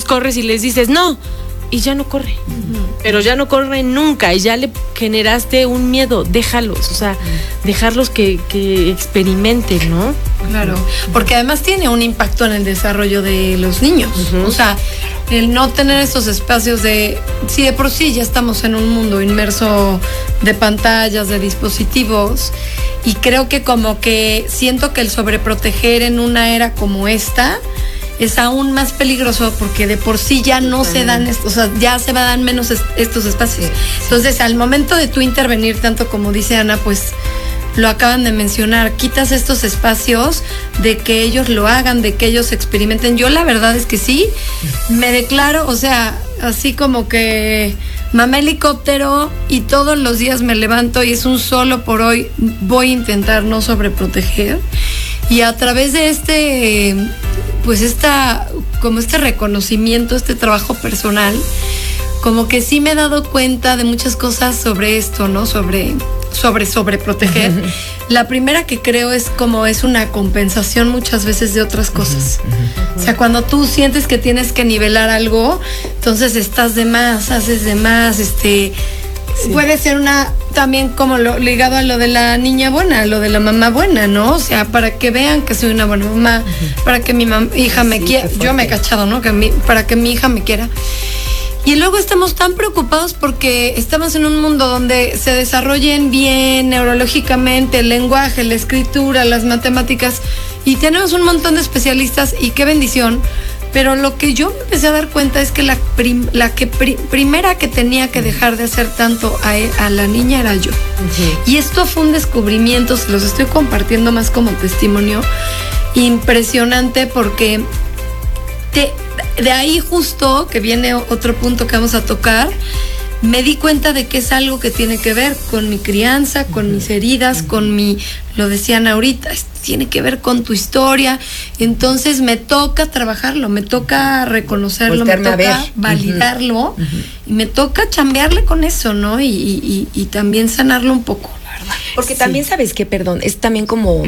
corres y les dices, no, y ya no corre. Pero ya no corre nunca, y ya le generaste un miedo. Déjalos, o sea, dejarlos que experimenten, ¿no? Claro, porque además tiene un impacto en el desarrollo de los niños. O sea, el no tener estos espacios si de por sí ya estamos en un mundo inmerso de pantallas, de dispositivos, y creo que como que siento que el sobreproteger en una era como esta es aún más peligroso, porque de por sí ya no se dan, o sea, ya se van a dar menos estos espacios. Entonces, al momento de tú intervenir tanto, como dice Ana, pues lo acaban de mencionar, quitas estos espacios de que ellos lo hagan, de que ellos experimenten. Yo la verdad es que sí, me declaro, o sea, así como que mamá helicóptero, y todos los días me levanto y es un solo por hoy, voy a intentar no sobreproteger. Y a través de pues como este reconocimiento, este trabajo personal, como que sí me he dado cuenta de muchas cosas sobre esto, ¿no? Sobreproteger. La primera que creo es una compensación muchas veces de otras cosas. O sea, cuando tú sientes que tienes que nivelar algo, entonces estás de más, haces de más, puede ser también como ligado a lo de la niña buena, lo de la mamá buena, ¿no? O sea, para que vean que soy una buena mamá, para que mi hija me quiera. Yo me he cachado, ¿no? Para que mi hija me quiera. Y luego estamos tan preocupados porque estamos en un mundo donde se desarrollen bien neurológicamente el lenguaje, la escritura, las matemáticas, y tenemos un montón de especialistas, y qué bendición. Pero lo que yo me empecé a dar cuenta es que la primera que tenía que dejar de hacer tanto a la niña era yo. Y esto fue un descubrimiento, se los estoy compartiendo más como testimonio, impresionante, porque de ahí justo, que viene otro punto que vamos a tocar, me di cuenta de que es algo que tiene que ver con mi crianza, con mis heridas, lo decían ahorita, tiene que ver con tu historia. Entonces me toca trabajarlo, me toca reconocerlo, me toca validarlo, y me toca chambearle con eso, ¿no? Y también sanarlo un poco, la verdad. Porque también, ¿sabes qué? Perdón, es también como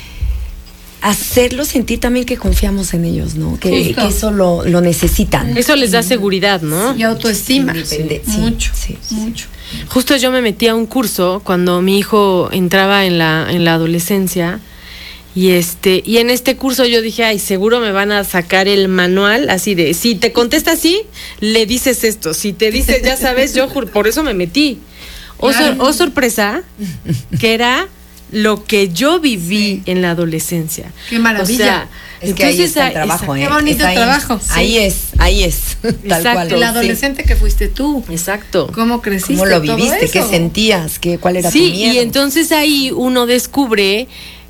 hacerlo sentir también que confiamos en ellos, ¿no? Que eso lo necesitan. Eso les da seguridad, ¿no? Y autoestima. Mucho. Justo yo me metí a un curso cuando mi hijo entraba en la adolescencia, y en este curso yo dije, ay, seguro me van a sacar el manual así de, si te contesta así, le dices esto, si te dice, ya sabes, yo por eso me metí. Oh, sorpresa, que era lo que yo viví en la adolescencia. Qué maravilla. O sea, es que ahí está el trabajo, qué bonito trabajo. Ahí es. Tal cual. El adolescente que fuiste tú. Exacto. ¿Cómo creciste? ¿Cómo lo viviste? ¿Qué sentías? ¿Cuál era tu miedo? Sí, y entonces ahí uno descubre,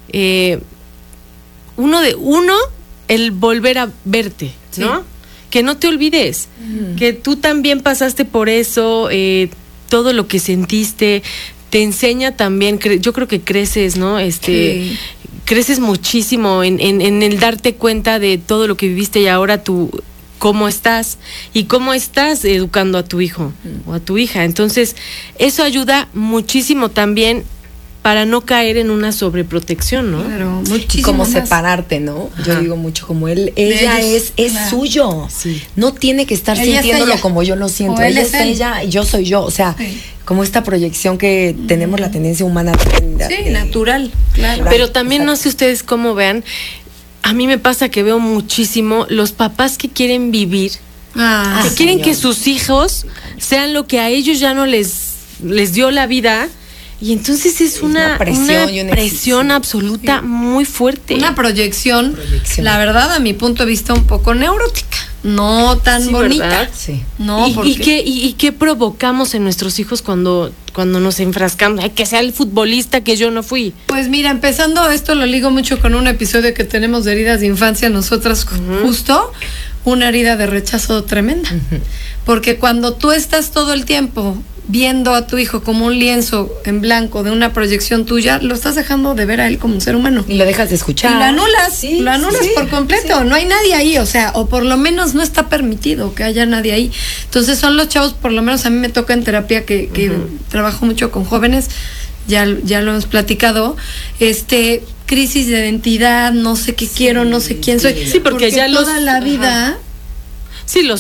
el volver a verte, ¿no? Que no te olvides, que tú también pasaste por eso, todo lo que sentiste, te enseña también, yo creo que creces, ¿no? Creces muchísimo en el darte cuenta de todo lo que viviste, y ahora tú cómo estás y cómo estás educando a tu hijo o a tu hija. Entonces, eso ayuda muchísimo también para no caer en una sobreprotección, ¿no? Claro, muchísimo. Como más. separarte, ¿no? Yo digo mucho como ella es claro. Suyo. Sí. No tiene que estar sintiéndolo como yo lo siento. Ella es ella y yo soy yo. O sea, como esta proyección que tenemos la tendencia humana. Natural, claro. Pero también no sé ustedes cómo vean, a mí me pasa que veo muchísimo los papás que quieren vivir, que quieren que sus hijos sean lo que a ellos ya no les dio la vida. Y entonces es una presión absoluta muy fuerte. Una proyección, la verdad, a mi punto de vista, un poco neurótica. No tan bonita. ¿Verdad? Sí. No, ¿Y qué provocamos en nuestros hijos cuando nos enfrascamos? Ay, que sea el futbolista que yo no fui. Pues mira, empezando esto lo ligo mucho con un episodio que tenemos de heridas de infancia nosotras, justo una herida de rechazo tremenda. Porque cuando tú estás todo el tiempo viendo a tu hijo como un lienzo en blanco de una proyección tuya, lo estás dejando de ver a él como un ser humano. Y lo dejas de escuchar. Y lo anulas por completo. Sí. No hay nadie ahí, o sea, o por lo menos no está permitido que haya nadie ahí. Entonces son los chavos, por lo menos a mí me toca en terapia que trabajo mucho con jóvenes, ya lo hemos platicado, crisis de identidad, no sé qué quiero, no sé quién soy. Sí, porque ya toda la vida... Sí, los